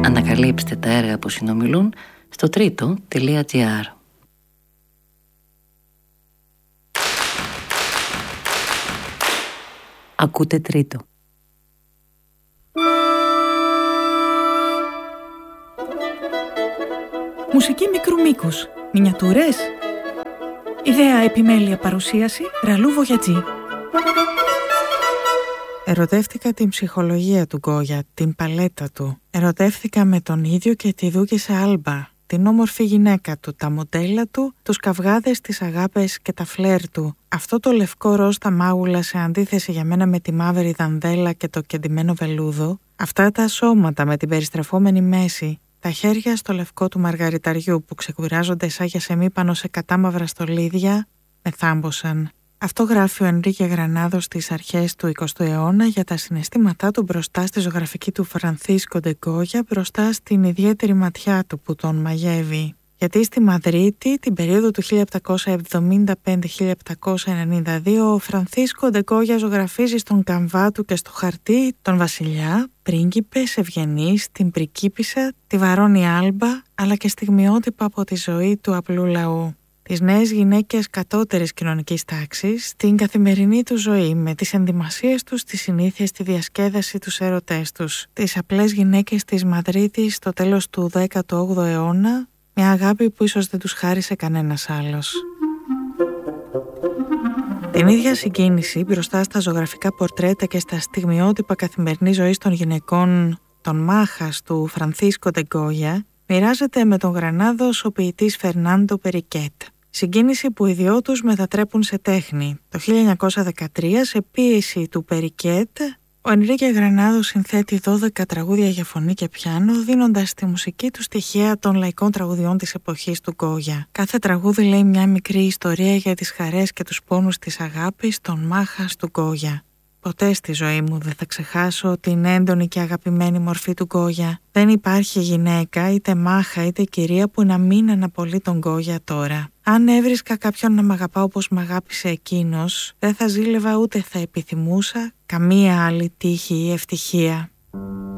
Ανακαλύψτε τα έργα που συνομιλούν στο τρίτο.gr. Ακούτε Τρίτο. Μουσική μικρού μήκους. Μινιατούρες. Ιδέα, επιμέλεια, παρουσίαση Ραλού Βογιατζή. Ερωτεύτηκα την ψυχολογία του Γκόγια, την παλέτα του. Ερωτεύτηκα με τον ίδιο και τη Δούκισσα Άλμπα, την όμορφη γυναίκα του, τα μοντέλα του, τους καυγάδες, τις αγάπες και τα φλερ του. Αυτό το λευκό ροζ τα μάγουλα σε αντίθεση για μένα με τη μαύρη δανδέλα και το κεντυμένο βελούδο. Αυτά τα σώματα με την περιστρεφόμενη μέση. Τα χέρια στο λευκό του μαργαριταριού που ξεκουράζονται σαν γιασεμί πάνω σε κατάμαυρα στολίδια, με θάμπωσαν. Αυτό γράφει ο Ενρίκε Γρανάδος στις αρχές του 20ου αιώνα για τα συναισθήματά του μπροστά στη ζωγραφική του Φρανθίσκο ντε Γκόγια, μπροστά στην ιδιαίτερη ματιά του που τον μαγεύει. Γιατί στη Μαδρίτη, την περίοδο του 1775-1792, ο Φρανθίσκο ντε Γκόγια ζωγραφίζει στον καμβά του και στο χαρτί τον βασιλιά, πρίγκιπες, ευγενείς, την πρικίπισσα, τη Βαρόνη Άλμπα, αλλά και στιγμιότυπα από τη ζωή του απλού λαού. Τις νέες γυναίκες κατώτερης κοινωνικής τάξης, την καθημερινή του ζωή με τις ενδυμασίες τους, τις συνήθειες, τη διασκέδαση, τους έρωτές τους. Τις απλές γυναίκες της Μαδρίτης στο τέλος του 18ου αιώνα, μια αγάπη που ίσως δεν τους χάρισε κανένας άλλος. Την ίδια συγκίνηση μπροστά στα ζωγραφικά πορτρέτα και στα στιγμιότυπα καθημερινής ζωής των γυναικών των Μάχας του Φρανθίσκο ντε Γκόγια μοιράζεται με τον Γρανάδος ο ποιητής Φερνάντο Περικέτ. Συγκίνηση που οι δυο τους μετατρέπουν σε τέχνη. Το 1913, σε ποίηση του Περικέτ, ο Ενρίκε Γρανάδος συνθέτει 12 τραγούδια για φωνή και πιάνο, δίνοντας στη μουσική του στοιχεία των λαϊκών τραγουδιών της εποχής του Γκόγια. Κάθε τραγούδι λέει μια μικρή ιστορία για τις χαρές και τους πόνους της αγάπης των Μάχας του Γκόγια. Ποτέ στη ζωή μου δεν θα ξεχάσω την έντονη και αγαπημένη μορφή του Γκόγια. Δεν υπάρχει γυναίκα, είτε μάχα είτε κυρία που να μην αναπολύει τον Γκόγια τώρα. Αν έβρισκα κάποιον να μ' αγαπά όπως μ' αγάπησε εκείνος, δεν θα ζήλευα ούτε θα επιθυμούσα καμία άλλη τύχη ή ευτυχία.